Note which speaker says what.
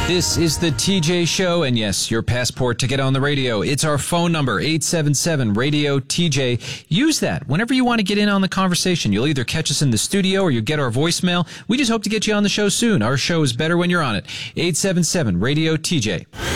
Speaker 1: This is the TJ Show, and yes, your passport to get on the radio. It's our phone number, 877-RADIO-TJ. Use that whenever you want to get in on the conversation. You'll either catch us in the studio or you get our voicemail. We just hope to get you on the show soon. Our show is better when you're on it. 877-RADIO-TJ.